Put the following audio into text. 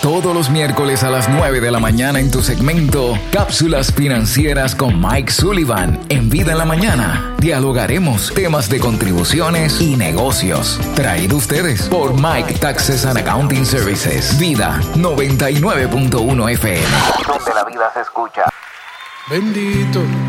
todos los miércoles a las 9 de la mañana en tu segmento Cápsulas Financieras con Mike Sullivan. En Vida en la Mañana dialogaremos temas de contribuciones y negocios. Traído ustedes por Mike Taxes and Accounting Services. Vida 99.1 FM. Donde la vida se escucha. Bendito